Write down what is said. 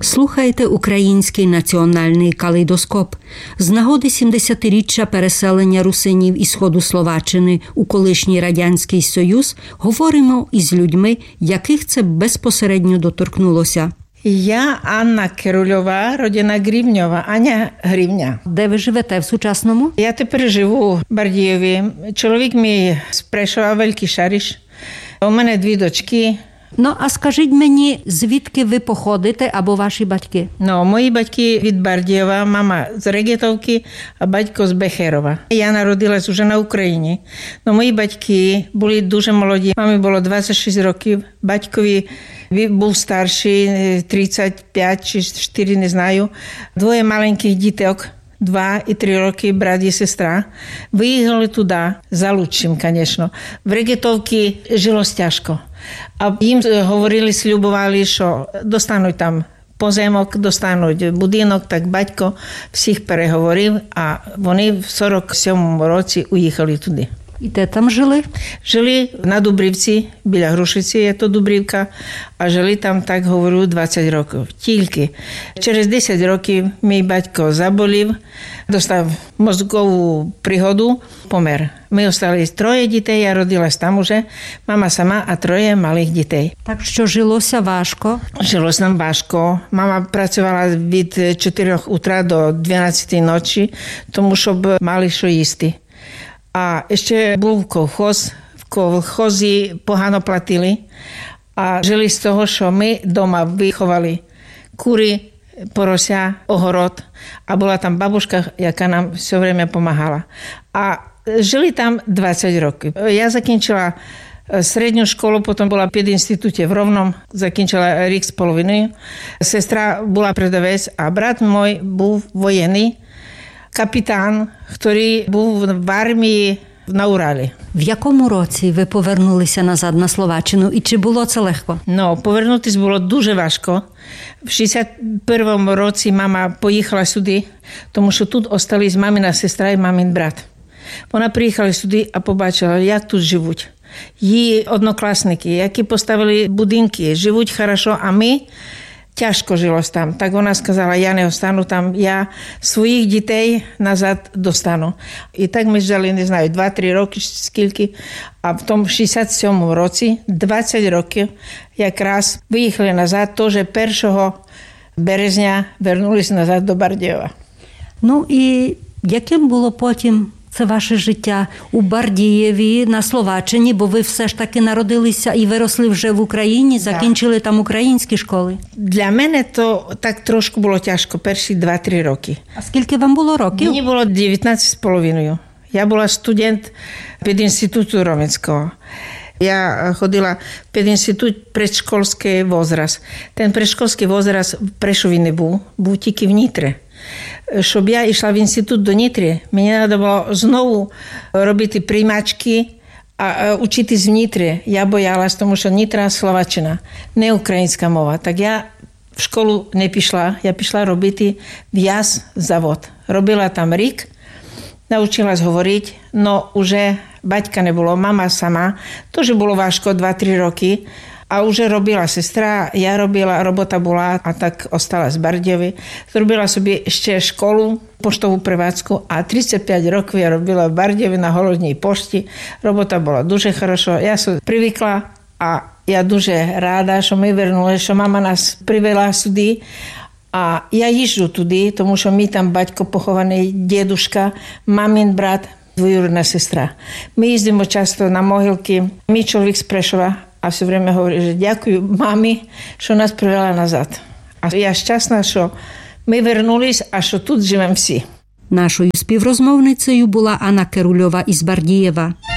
Слухайте український національний калейдоскоп. З нагоди 70-річчя переселення русинів із сходу Словаччини у колишній Радянський Союз говоримо із людьми, яких це безпосередньо доторкнулося. Я Анна Керульова, родина Грівньова, Аня Грівня. Де ви живете в сучасному? Я тепер живу в Бардієві. Чоловік мій з Прешова, Великий Шариш. У мене 2 дочки. Ну, а скажіть мені, звідки ви походите або ваші батьки? Мої батьки від Бардієва, мама з Регетовки, а батько з Бехерова. Я народилась уже на Україні. Мої батьки були дуже молоді. Мамі було 26 років, батькові був старший, 35 чи 4, не знаю. 2 маленьких діток. 2 і 3 роки, брат і сестра. Виїхали туди, за Лучшим, звісно. В Регетовці жилось тяжко. А їм говорили, слюбували, що достануть там поземок, достануть будинок, так батько всіх переговорив, а вони в 47-му році уїхали туди. І де там жили? Жили на Дубрівці, біля Грушиці, є то Дубрівка, а жили там, так говорю, 20 років. Тільки через 10 років мій батько заболів, достав мозкову пригоду, помер. Ми остались 3 дітей, я родилась там уже, мама сама, а 3 малих дітей. Так що жилося важко? Жилось нам важко. Мама працювала від 4 утра до 12 ночі, тому щоб мали що їсти. А ще був колхоз, в колхозі погано платили, а жили з того, що ми вдома виховали кури, порося, огород, а була там бабушка, яка нам все время допомагала. А жили там 20 років. Я закінчила середню школу, потім була під інституті в Ровном, закінчила рік з половиною. Сестра була продавець, а брат мій був воєнний. Капітан, який був в армії на Уралі. В якому році ви повернулися назад на Словаччину і чи було це легко? Повернутися було дуже важко. В 61-му році мама поїхала сюди, тому що тут остались мамина сестра і мамин брат. Вона приїхала сюди, а побачила, як тут живуть. Її однокласники, які поставили будинки, живуть добре, а ми тяжко жилось там. Так вона сказала, я не остану там, я своїх дітей назад достану. І так ми жили, не знаю, 2-3 роки, скільки. А в тому 67-му році, 20 років, якраз виїхали назад, теж 1 березня вернулися назад до Бардієва. Ну і яким було потім це ваше життя у Бардієві на Словаччині, бо ви все ж таки народилися і виросли вже в Україні, закінчили там українські школи? Для мене то так трошки було тяжко, перші 2-3 роки. А скільки вам було років? Мені було 19,5. Я була студент під інституту Ровенського. Я ходила під інститут предшкольський возраст. Ten предшкольський возраст в Прешові не був тільки в Нітре. Щоб я йшла в інститут до Нітри, мені треба було знову робити приймачки, а учитись в Нітрі. Я боялась, тому що Нітра – Словаччина, не українська мова. Так я в школу не пішла, я пішла робити в'яззавод. Робила там рік, навчилась говорити, але вже батька не було, мама сама. Теж було важко 2-3 роки. А вже робила сестра, я робила, робота була, а так осталась в Бардієві. Зробила собі ще школу, поштову приватську, а 35 років я робила в Бардієві на Голодній пошті. Робота була дуже хороша. Я се привикла, а я дуже рада, що ми вернулися, що мама нас привела сюди. А я їжджу туди, тому що мій там батько похований, дідушка, мамин брат, двоюрідна сестра. Ми їздимо часто на могилки. Мій чоловік з Прешова, а все время говорить, що дякую мамі, що нас привела назад. А я щасна, що ми вернулись, а що тут живемо всі. Нашою співрозмовницею була Анна Керульова із Бардієва.